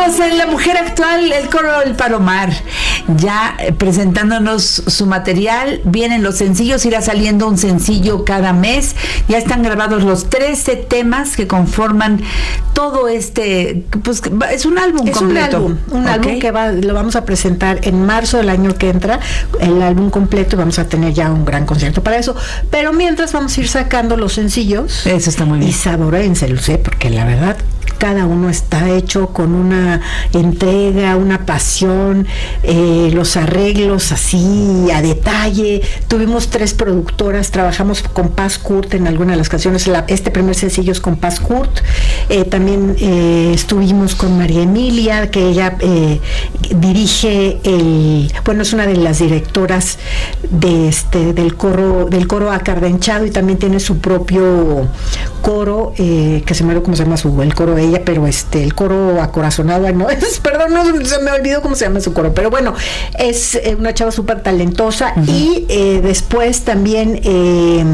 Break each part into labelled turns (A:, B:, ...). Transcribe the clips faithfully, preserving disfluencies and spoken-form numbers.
A: Amigos, en La Mujer Actual, el coro El Palomar, ya presentándonos su material. Vienen los sencillos, irá saliendo un sencillo cada mes. Ya están grabados los trece temas que conforman todo este, pues es un álbum
B: es
A: completo.
B: un álbum, un
A: okay.
B: álbum que va, lo vamos a presentar en marzo del año que entra, el álbum completo, y vamos a tener ya un gran concierto para eso. Pero mientras vamos a ir sacando los sencillos.
A: Eso está muy bien.
B: Y saboréenselos, ¿eh? Porque la verdad, cada uno está hecho con una entrega, una pasión, eh, los arreglos así a detalle. Tuvimos tres productoras, trabajamos con Paz Kurt en alguna de las canciones. La, este primer sencillo es con Paz Kurt. Eh, también eh, estuvimos con María Emilia, que ella eh, dirige el, bueno, es una de las directoras de este del coro del coro Acardenchado, y también tiene su propio coro, eh, que se me olvidó cómo se llama su el coro ella, pero este el coro Acorazonado, no, es, perdón, no se me olvidó cómo se llama su coro, pero bueno, es eh, una chava súper talentosa. Uh-huh. Y eh, después también eh,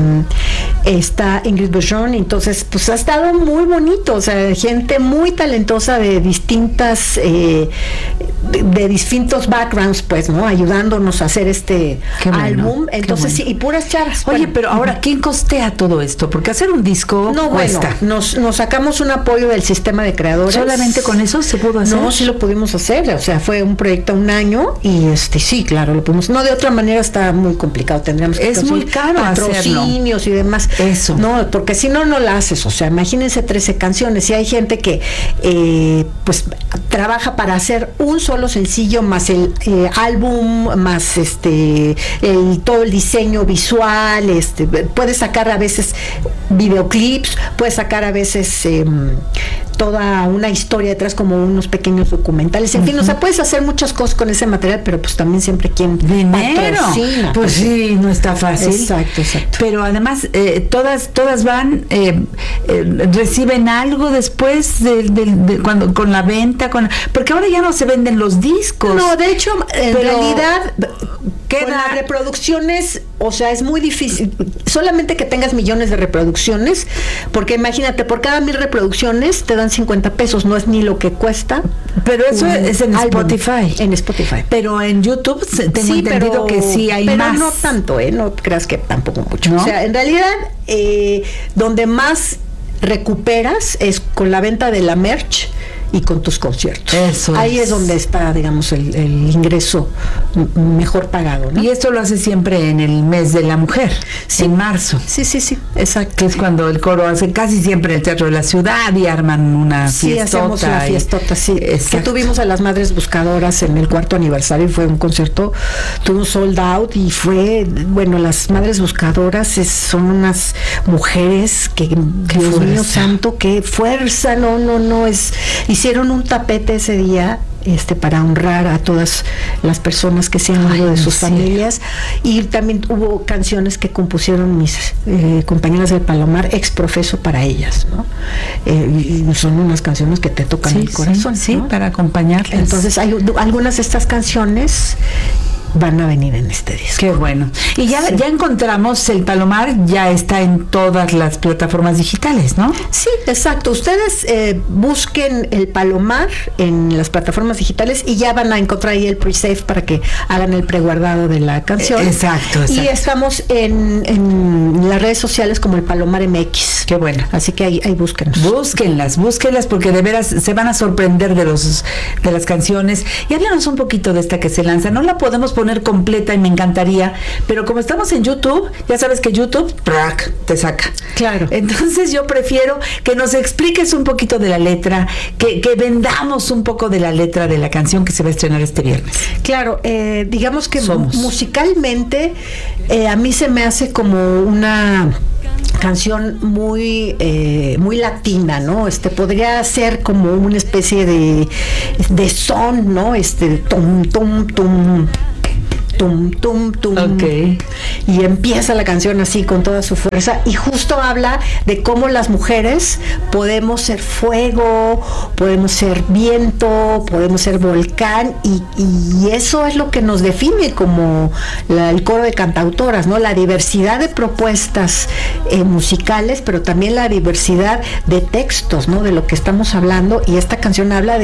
B: está Ingrid Bergeron. Entonces pues ha estado muy bonito, o sea, gente muy talentosa de distintas eh, de, de distintos backgrounds, pues, ¿no? Ayudándonos a hacer este
A: qué
B: álbum,
A: bueno,
B: entonces
A: bueno.
B: Sí, y puras chavas.
A: Oye,
B: bueno.
A: pero ahora, ¿quién costea todo esto? Porque hacer un disco
B: no,
A: cuesta.
B: Bueno, nos, nos sacamos un apoyo del sistema de creadores.
A: ¿Solamente con eso se pudo hacer?
B: No, sí lo pudimos hacer, o sea, fue un proyecto un año y este sí, claro, lo pudimos. No, de otra manera está muy complicado, tendríamos que
A: es muy caro
B: patrocinios
A: hacerlo.
B: Y demás.
A: Eso.
B: No, porque si no, no la haces, o sea, imagínense trece canciones, y hay gente que eh, pues trabaja para hacer un solo sencillo más el eh, álbum, más este el todo el diseño visual, este puede sacar a veces videoclips, puede sacar a veces eh, toda una historia detrás, como unos pequeños documentales, en uh-huh. fin, o sea, puedes hacer muchas cosas con ese material, pero pues también siempre quien
A: dinero, patrocina, pues sí, no está fácil.
B: Exacto, exacto.
A: Pero además eh, todas todas van eh, eh, reciben algo después de, de, de cuando con la venta, con porque ahora ya no se venden los discos.
B: No, de hecho, en
A: pero
B: realidad
A: queda
B: con las reproducciones, o sea, es muy difícil, solamente que tengas millones de reproducciones, porque imagínate, por cada mil reproducciones te dan cincuenta pesos, no es ni lo que cuesta.
A: Pero eso es en álbum. Spotify.
B: En Spotify.
A: Pero en YouTube tengo
B: sí,
A: entendido pero, que sí hay
B: pero
A: más.
B: Pero no tanto, ¿eh? No creas que tampoco mucho.
A: ¿No?
B: O sea, en realidad, eh, donde más recuperas es con la venta de la merch y con tus conciertos.
A: Eso
B: Ahí
A: es.
B: es donde está, digamos, el, el ingreso mejor pagado, ¿no?
A: Y esto lo hace siempre en el mes de la mujer,
B: sí.
A: en marzo.
B: Sí, sí, sí, exacto.
A: Que es cuando el coro hace casi siempre el Teatro de la Ciudad y arman una
B: sí,
A: fiestota.
B: Sí, hacemos la fiestota, sí.
A: Exacto.
B: Que tuvimos a las Madres Buscadoras en el cuarto aniversario, y fue un concierto, tuvo sold out, y fue, bueno, las Madres Buscadoras es, son unas mujeres que,
A: qué
B: Dios
A: fuerza.
B: mío santo, qué fuerza, no, no, no, es... Hicieron un tapete ese día este para honrar a todas las personas que se han ido de sus sí. familias, y también hubo canciones que compusieron mis eh, compañeras del Palomar ex profeso para ellas, ¿no? Eh, y son unas canciones que te tocan
A: sí,
B: el corazón,
A: sí,
B: ¿no?
A: Sí, para acompañarlas.
B: Entonces hay algunas de estas canciones van a venir en este disco.
A: Qué bueno. Y ya, sí. ya encontramos el Palomar, ya está en todas las plataformas digitales, ¿no?
B: Sí, exacto. Ustedes eh, busquen el Palomar en las plataformas digitales y ya van a encontrar ahí el pre-save para que hagan el preguardado de la canción.
A: Exacto, exacto.
B: Y estamos en, en las redes sociales como el Palomar M X.
A: Qué bueno.
B: Así que ahí, ahí búsquenlos.
A: Búsquenlas, búsquenlas, porque de veras se van a sorprender de los de las canciones. Y háblanos un poquito de esta que se lanza. No la podemos poner completa y me encantaría, pero como estamos en YouTube, ya sabes que YouTube ¡prac! Te saca.
B: Claro.
A: Entonces yo prefiero que nos expliques un poquito de la letra, que, que vendamos un poco de la letra de la canción que se va a estrenar este viernes.
B: Claro, eh, digamos que
A: Somos.
B: musicalmente eh, a mí se me hace como una canción muy eh, muy latina, ¿no? Este podría ser como una especie de de son, ¿no? Este tum tum tum tum tum tum.
A: Okay.
B: Y empieza la canción así con toda su fuerza, y justo habla de cómo las mujeres podemos ser fuego, podemos ser viento, podemos ser volcán, y, y eso es lo que nos define como la, el coro de cantautoras, ¿no? La diversidad de propuestas eh, musicales, pero también la diversidad de textos, ¿no? De lo que estamos hablando, y esta canción habla de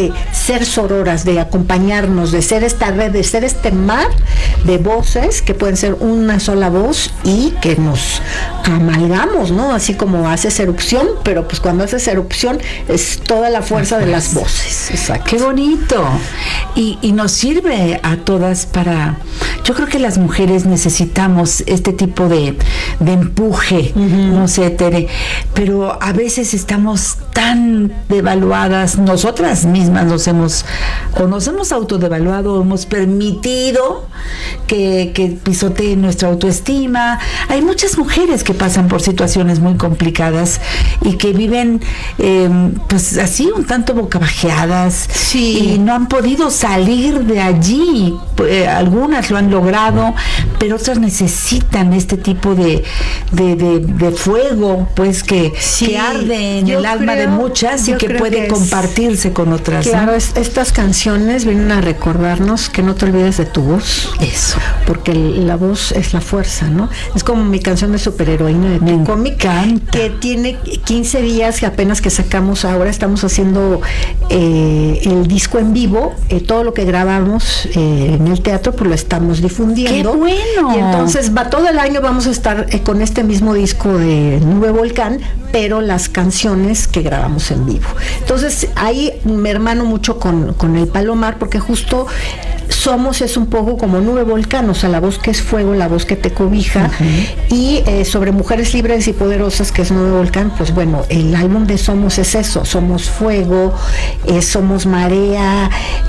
B: ser sororas, de acompañarnos, de ser esta red, de ser este mar de voces que pueden ser una sola voz y que nos amalgamos, ¿no? Así como haces erupción, pero pues cuando haces erupción es toda la fuerza de las voces.
A: Exacto. Qué bonito. Y, y nos sirve a todas para... Yo creo que las mujeres necesitamos este tipo de, de empuje, uh-huh. no sé, Tere, pero a veces estamos tan devaluadas, nosotras mismas nos hemos, o nos hemos autodevaluado, hemos permitido que, que pisotee nuestra autoestima. Hay muchas mujeres que pasan por situaciones muy complicadas y que viven eh, pues así un tanto bocabajeadas, sí. y no han podido salir de allí. Eh, algunas lo han logrado, pero otras necesitan este tipo de, de, de, de fuego, pues que, sí, que arde en el creo, alma de muchas y que puede que compartirse es, con otras.
B: Claro, ¿no? es, estas canciones vienen a recordarnos que no te olvides de tu voz.
A: Eso.
B: Porque el, la voz es la fuerza, ¿no? Es como mi canción de superheroína de tu cómic, que tiene quince días que apenas que sacamos ahora, estamos haciendo eh, el disco en vivo, eh, todo lo que grabamos eh, en el teatro, pues lo estamos difundiendo.
A: ¡Qué bueno!
B: Y entonces va todo el año, vamos a estar eh, con este mismo disco de Nube Volcán, pero las canciones que grabamos en vivo. Entonces ahí me hermano mucho con, con el Palomar, porque justo somos es un poco como Nube Volcán, o sea, la voz que es fuego, la voz que te cobija, uh-huh. y eh, sobre mujeres libres y poderosas, que es Nube Volcán, pues bueno, el álbum de Somos es eso, somos fuego, eh, somos marea,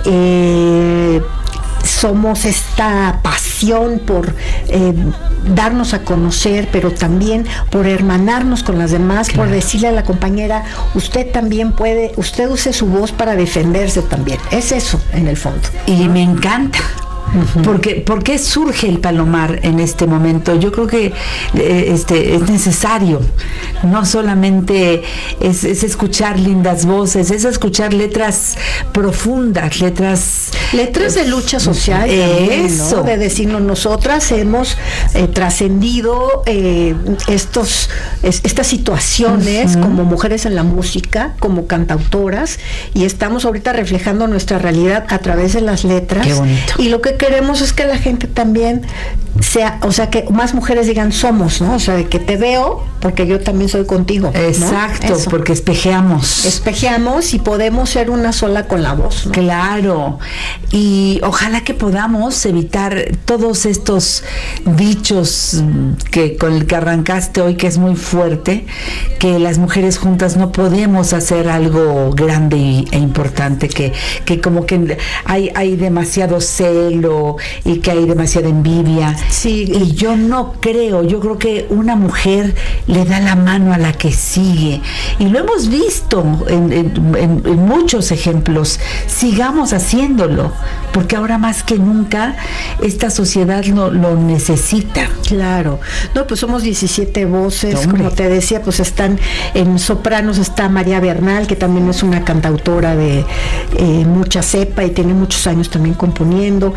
B: eh, somos esta pasión por eh, darnos a conocer, pero también por hermanarnos con las demás, claro. por decirle a la compañera, usted también puede, usted use su voz para defenderse también. Es eso, en el fondo.
A: Y me encanta. Uh-huh. Porque, ¿por qué surge el Palomar en este momento? Yo creo que eh, este, es necesario. No solamente es, es escuchar lindas voces, es escuchar letras profundas, letras...
B: Letras de lucha social, también, eso. ¿no? De decirnos, nosotras hemos eh, trascendido eh, estos, es, estas situaciones uh-huh. como mujeres en la música, como cantautoras, y estamos ahorita reflejando nuestra realidad a través de las letras.
A: Qué bonito.
B: Y lo que queremos es que la gente también sea, o sea, que más mujeres digan somos, ¿no? O sea, de que te veo porque yo también soy contigo.
A: Exacto,
B: ¿no?
A: porque espejeamos.
B: Espejeamos y podemos ser una sola con la voz, ¿no?
A: Claro. Y ojalá que podamos evitar todos estos dichos que con el que arrancaste hoy, que es muy fuerte, que las mujeres juntas no podemos hacer algo grande y, e importante, que, que como que hay, hay demasiado celo y que hay demasiada envidia.
B: Sí.
A: Y yo no creo, yo creo que una mujer le da la mano a la que sigue. Y lo hemos visto en, en, en, en muchos ejemplos. Sigamos haciéndolo, porque ahora más que nunca esta sociedad lo, lo necesita.
B: Claro. No, pues somos diecisiete voces,
A: Hombre.
B: Como te decía, pues están en sopranos, está María Bernal, que también es una cantautora de eh, mucha cepa y tiene muchos años también componiendo.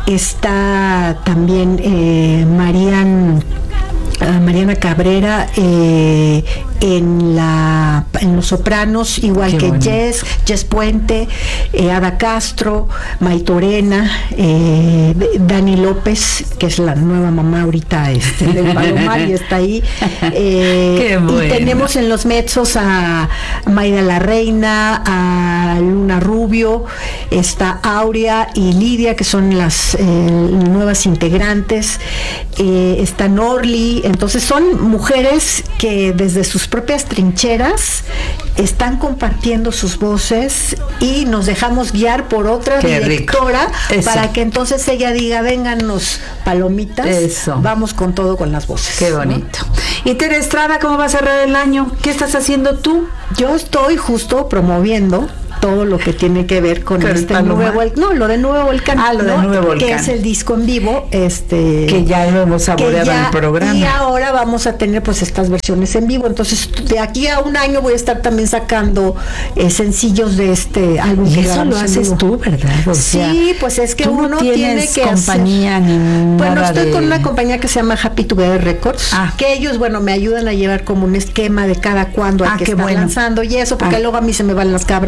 B: Está también eh, Marian uh, Mariana Cabrera eh, en la en los sopranos, igual Qué que bueno. Jess, Jess Puente, eh, Ada Castro, Maitorena, eh, Dani López, que es la nueva mamá ahorita este, del Palomar y está ahí. Eh,
A: Qué bueno.
B: Y tenemos en los mezzos a Maida la Reina, a Luna Rubio, está Aurea y Lidia, que son las eh, nuevas integrantes, eh, está Norli. Entonces son mujeres que desde sus propias trincheras están compartiendo sus voces y nos dejamos guiar por otra Qué directora para que entonces ella diga, vénganos palomitas,
A: Eso.
B: Vamos con todo con las voces.
A: Qué bonito. ¿No? Y Tere Estrada, cómo va a cerrar el año? ¿Qué estás haciendo tú?
B: Yo estoy justo promoviendo todo lo que tiene que ver con
A: Pero
B: este Nube Volcán. No, lo de Nube Volcán.
A: Ah, lo
B: ¿no?
A: de Nube Volcán.
B: Que es el disco en vivo. este
A: Que ya lo hemos saboreado en el programa.
B: Y ahora vamos a tener pues estas versiones en vivo. Entonces, de aquí a un año voy a estar también sacando eh, sencillos de este álbum.
A: Y
B: que
A: eso lo haces
B: vivo.
A: tú, ¿verdad? O sea,
B: sí, pues es que uno
A: no
B: tiene que
A: compañía
B: hacer.
A: Ni
B: bueno,
A: nada
B: estoy
A: de...
B: con una compañía que se llama Happy Together Records,
A: ah.
B: que ellos, bueno, me ayudan a llevar como un esquema de cada cuándo hay
A: ah,
B: que estar
A: bueno.
B: lanzando y eso, porque
A: ah.
B: luego a mí se me van las cabras y entonces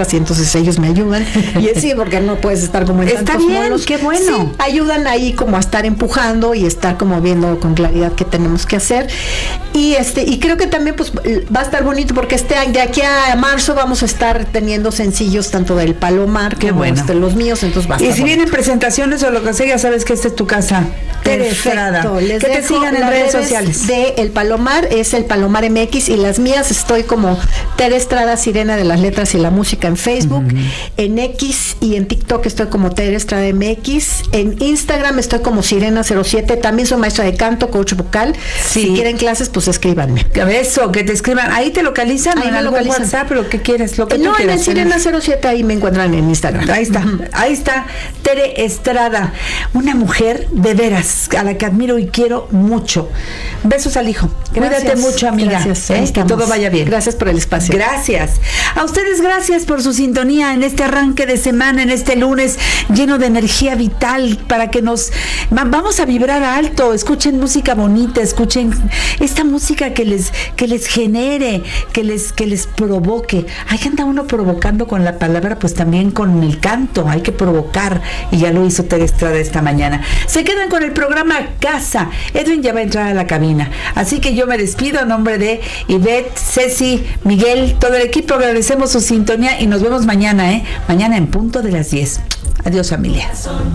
B: entonces ellos me ayudan. Y sí, porque no puedes estar como en
A: Está
B: tantos
A: bien,
B: molos.
A: qué bueno.
B: Sí, ayudan ahí como a estar empujando y estar como viendo con claridad qué tenemos que hacer. Y este y creo que también pues va a estar bonito porque este de aquí a marzo vamos a estar teniendo sencillos tanto del Palomar
A: qué
B: como
A: bueno.
B: este, los míos, entonces va a estar
A: Y si
B: bonito.
A: vienen presentaciones o lo que sea, ya sabes que esta es tu casa. Tere Estrada.
B: Les
A: Que te
B: dejo
A: sigan en
B: las
A: redes sociales.
B: De El Palomar es El Palomar M X y las mías estoy como Tere Estrada Sirena de las Letras y la Música en Facebook, uh-huh. En X y en TikTok estoy como Tere Estrada M X, en Instagram estoy como Sirena cero siete, también soy maestra de canto, coach vocal. Sí. Si quieren clases, pues escríbanme.
A: Eso, que te escriban. Ahí te localizan, ahí en algún localizan. WhatsApp, lo que quieras, lo que
B: no,
A: tú quieras.
B: En el Sirena cero siete ahí me encuentran en Instagram.
A: Ahí está, uh-huh. Ahí está Tere Estrada, una mujer de veras a la que admiro y quiero mucho. Besos al hijo.
B: Gracias.
A: Cuídate mucho, amiga.
B: Gracias.
A: ¿eh? Que todo vaya bien.
B: Gracias por el espacio.
A: Gracias. A ustedes gracias por su sintonía en este arranque de semana, en este lunes lleno de energía vital para que nos vamos a vibrar alto. Escuchen música bonita, escuchen esta música que les que les genere, que les que les provoque. Ahí anda uno provocando con la palabra, pues también con el canto. Hay que provocar y ya lo hizo Tere Estrada esta mañana. Se quedan con el programa Casa. Edwin ya va a entrar a la cabina. Así que yo me despido a nombre de Ivette, Ceci, Miguel, todo el equipo. Agradecemos su sintonía y nos vemos mañana, ¿eh? Mañana en punto de las diez. Adiós, familia.